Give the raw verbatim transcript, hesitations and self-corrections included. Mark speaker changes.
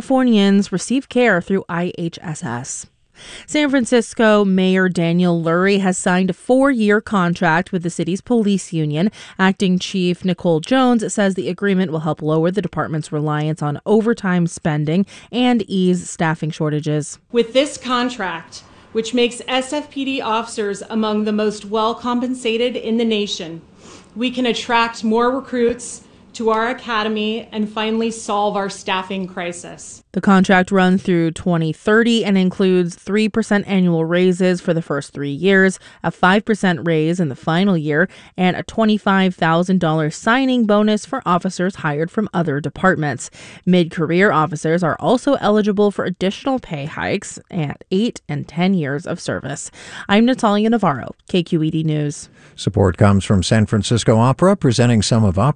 Speaker 1: Californians receive care through I H S S. San Francisco Mayor Daniel Lurie has signed a four-year contract with the city's police union. Acting Chief Nicole Jones says the agreement will help lower the department's reliance on overtime spending and ease staffing shortages.
Speaker 2: With this contract, which makes S F P D officers among the most well-compensated in the nation, we can attract more recruits to our academy and finally solve our staffing crisis.
Speaker 1: The contract runs through twenty thirty and includes three percent annual raises for the first three years, a five percent raise in the final year, and a twenty-five thousand dollars signing bonus for officers hired from other departments. Mid-career officers are also eligible for additional pay hikes at eight and ten years of service. I'm Natalia Navarro, K Q E D News.
Speaker 3: Support comes from San Francisco Opera, presenting some of Opera